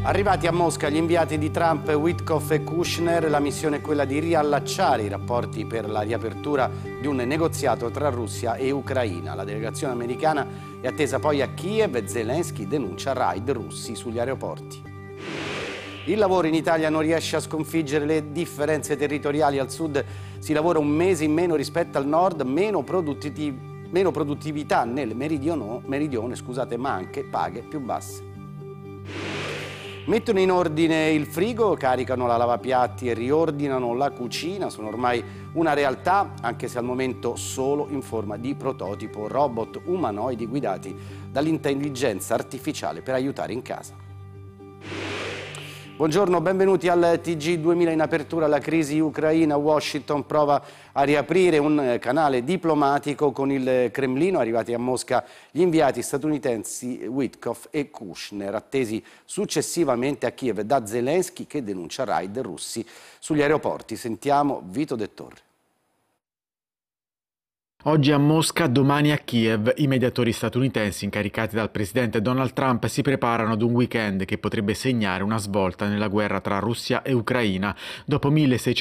Arrivati a Mosca gli inviati di Trump, Witkoff e Kushner, la missione è quella di riallacciare i rapporti per la riapertura di un negoziato tra Russia e Ucraina. La delegazione americana è attesa poi a Kiev e Zelensky denuncia raid russi sugli aeroporti. Il lavoro in Italia non riesce a sconfiggere le differenze territoriali. Al sud si lavora un mese in meno rispetto al nord, meno produttività nel meridione, ma anche paghe più basse. Mettono in ordine il frigo, caricano la lavapiatti e riordinano la cucina. Sono ormai una realtà, anche se al momento solo in forma di prototipo. Robot umanoidi guidati dall'intelligenza artificiale per aiutare in casa. Buongiorno, benvenuti al TG2000. In apertura alla crisi ucraina. Washington prova a riaprire un canale diplomatico con il Cremlino. Arrivati a Mosca gli inviati statunitensi Witkoff e Kushner, attesi successivamente a Kiev da Zelensky che denuncia raid russi sugli aeroporti. Sentiamo Vito De Torre. Oggi a Mosca, domani a Kiev, i mediatori statunitensi incaricati dal presidente Donald Trump si preparano ad un weekend che potrebbe segnare una svolta nella guerra tra Russia e Ucraina. Dopo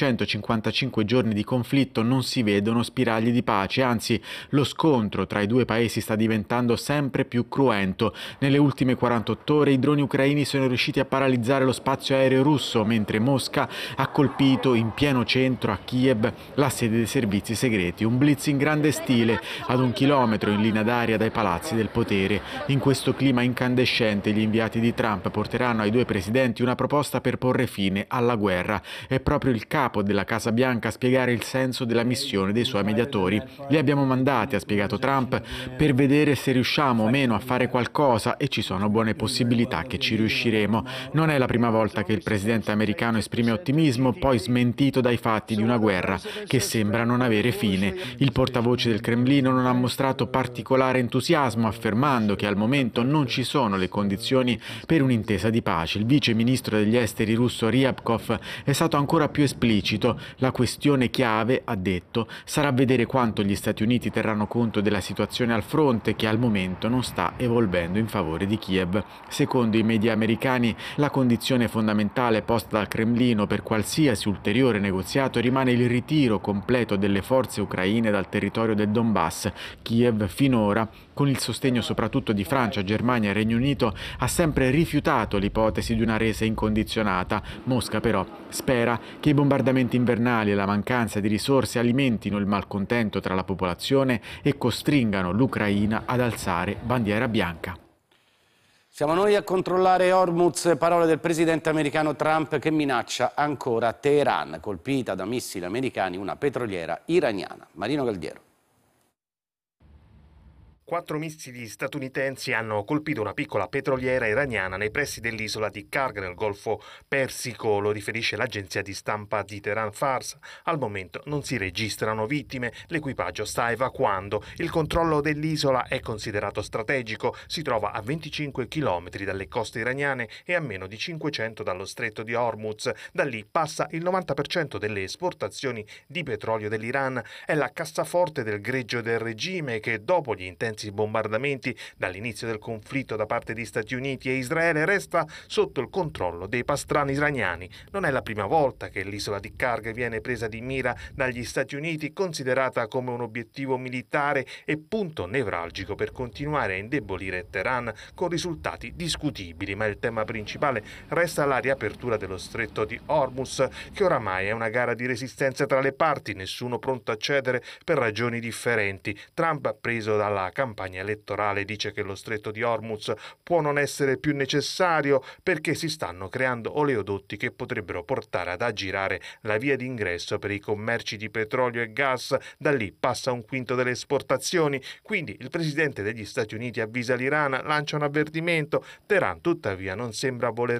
1655 giorni di conflitto non si vedono spiragli di pace, anzi lo scontro tra i due paesi sta diventando sempre più cruento. Nelle ultime 48 ore i droni ucraini sono riusciti a paralizzare lo spazio aereo russo, mentre Mosca ha colpito in pieno centro a Kiev la sede dei servizi segreti. Un blitz in grande stile ad 1 chilometro in linea d'aria dai palazzi del potere. In questo clima incandescente gli inviati di Trump porteranno ai due presidenti una proposta per porre fine alla guerra. È proprio il capo della Casa Bianca a spiegare il senso della missione dei suoi mediatori. Li abbiamo mandati, ha spiegato Trump, per vedere se riusciamo o meno a fare qualcosa e ci sono buone possibilità che ci riusciremo. Non è la prima volta che il presidente americano esprime ottimismo, poi smentito dai fatti di una guerra che sembra non avere fine. Il portavoce del Cremlino non ha mostrato particolare entusiasmo, affermando che al momento non ci sono le condizioni per un'intesa di pace. Il vice ministro degli esteri russo Ryabkov è stato ancora più esplicito. La questione chiave, ha detto, sarà vedere quanto gli Stati Uniti terranno conto della situazione al fronte, che al momento non sta evolvendo in favore di Kiev. Secondo i media americani, la condizione fondamentale posta dal Cremlino per qualsiasi ulteriore negoziato rimane il ritiro completo delle forze ucraine dal territorio del Donbass. Kiev finora, con il sostegno soprattutto di Francia, Germania e Regno Unito, ha sempre rifiutato l'ipotesi di una resa incondizionata. Mosca però spera che i bombardamenti invernali e la mancanza di risorse alimentino il malcontento tra la popolazione e costringano l'Ucraina ad alzare bandiera bianca. Siamo noi a controllare Hormuz, parole del presidente americano Trump che minaccia ancora Teheran, colpita da missili americani una petroliera iraniana. Marino Galdiero. 4 missili statunitensi hanno colpito una piccola petroliera iraniana nei pressi dell'isola di Karg nel Golfo Persico, lo riferisce l'agenzia di stampa di Tehran Fars. Al momento non si registrano vittime, l'equipaggio sta evacuando. Il controllo dell'isola è considerato strategico, si trova a 25 km dalle coste iraniane e a meno di 500 dallo stretto di Hormuz. Da lì passa il 90% delle esportazioni di petrolio dell'Iran. È la cassaforte del greggio del regime che, dopo gli intensi bombardamenti dall'inizio del conflitto da parte di Stati Uniti e Israele, resta sotto il controllo dei pastrani iraniani. Non è la prima volta che l'isola di Karg viene presa di mira dagli Stati Uniti, considerata come un obiettivo militare e punto nevralgico per continuare a indebolire Teheran con risultati discutibili, ma il tema principale resta la riapertura dello stretto di Hormuz, che oramai è una gara di resistenza tra le parti, nessuno pronto a cedere per ragioni differenti. Trump, preso dalla campagna elettorale, dice che lo stretto di Hormuz può non essere più necessario perché si stanno creando oleodotti che potrebbero portare ad aggirare la via d'ingresso per i commerci di petrolio e gas. Da lì passa 1/5 delle esportazioni. Quindi il presidente degli Stati Uniti avvisa l'Iran, lancia un avvertimento. Teheran tuttavia non sembra voler